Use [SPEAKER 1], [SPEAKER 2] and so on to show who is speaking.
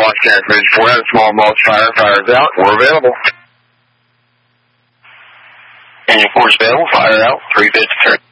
[SPEAKER 1] Watch Transmission 4 out, small mulch fire, fire's out, we're available.
[SPEAKER 2] Engine 4 is available, fire out, 3 bits turn.